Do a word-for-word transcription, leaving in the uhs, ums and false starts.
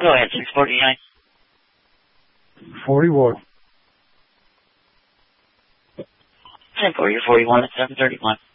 Go ahead, six forty-nine. forty-one. ten for you, forty-one at seven thirty-one.